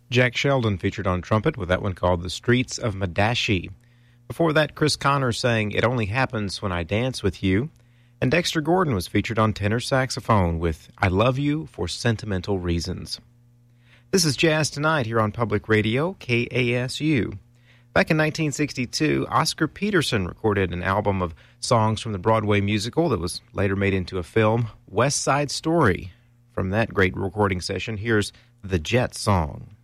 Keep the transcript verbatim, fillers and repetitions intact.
Jack Sheldon featured on trumpet with that one called The Streets of Madashee. Before that, Chris Connor sang It Only Happens When I Dance With You. And Dexter Gordon was featured on tenor saxophone with I Love You for Sentimental Reasons. This is Jazz Tonight here on Public Radio, K A S U. Back in nineteen sixty-two, Oscar Peterson recorded an album of songs from the Broadway musical that was later made into a film, West Side Story. From that great recording session, here's The Jet Song.